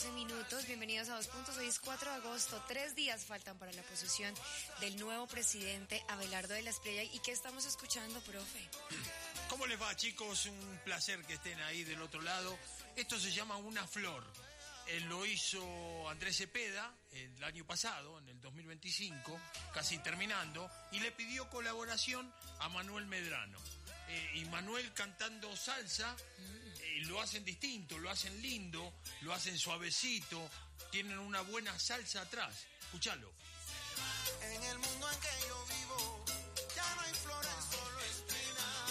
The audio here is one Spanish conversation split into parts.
14 minutos. Bienvenidos a 2 Puntos. Hoy es 4 de agosto. 3 días faltan para la posesión del nuevo presidente Abelardo de la Espriella. ¿Y qué estamos escuchando, profe? ¿Cómo les va, chicos? Un placer que estén ahí del otro lado. Esto se llama Una Flor. Lo hizo Andrés Cepeda el año pasado, en el 2025, casi terminando, y le pidió colaboración a Manuel Medrano. Y Manuel cantando salsa, lo hacen distinto, lo hacen lindo, lo hacen suavecito, tienen una buena salsa atrás. Escuchalo. En el mundo en que yo vivo, ya no hay flores, solo espinas.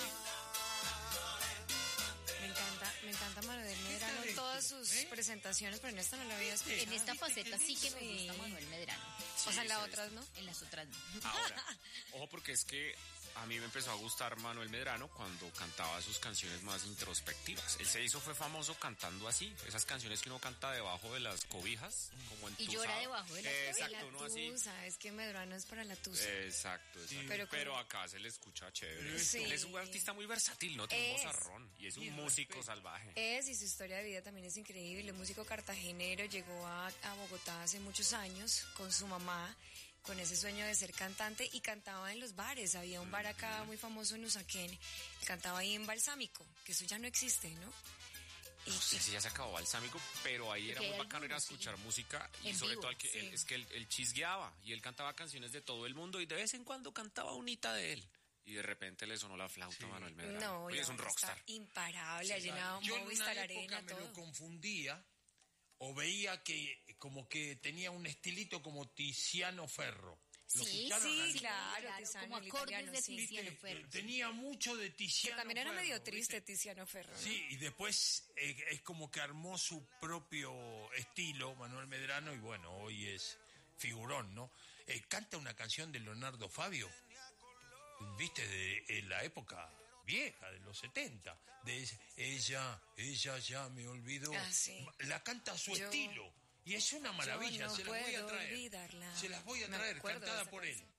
Me encanta Manuel Medrano en todas sus presentaciones, pero en esta no la había escuchado. En esta faceta sí que me gusta Manuel Medrano. Sí, o sea, en las otras no. En las otras no. Ahora, ojo, porque es que a mí me empezó a gustar Manuel Medrano cuando cantaba sus canciones más introspectivas. Él fue famoso cantando así, esas canciones que uno canta debajo de las cobijas, como en y llora debajo de las cobijas. Exacto, uno así. Es que Medrano es para la tusa. Exacto. Sí, pero acá se le escucha chévere. Sí. Él es un artista muy versátil, ¿no? Tiene un vozarrón y es un músico salvaje. Y su historia de vida también es increíble. Músico cartagenero, llegó a Bogotá hace muchos años con su mamá, con ese sueño de ser cantante, y cantaba en los bares. Había un bar acá muy famoso en Usaquén, cantaba ahí en Balsámico, que eso ya no existe, ¿no? No sé si ya se acabó Balsámico, pero ahí era muy bacano ir a escuchar música y en sobre vivo, todo él chisgueaba y él cantaba canciones de todo el mundo y de vez en cuando cantaba unita de él. Y de repente le sonó la flauta a Manuel Medrano. No, Oye, es un rockstar. Está imparable, ha llenado Movistar Arena, me todo. lo confundía o veía que como que tenía un estilito como Tiziano Ferro. Sí, claro, como acordes de Tiziano Ferro. Tenía mucho de Tiziano Que también era Ferro, medio triste, ¿viste? Tiziano Ferro, ¿no? Sí, y después es como que armó su propio estilo, Manuel Medrano, y bueno, hoy es figurón, ¿no? Canta una canción de Leonardo Fabio, viste, de la época vieja, de los 70, de ella ya me olvidó. Sí. La canta a su estilo. Y es una maravilla, no se las voy a traer. olvidarla. Se las voy a traer, cantada por él.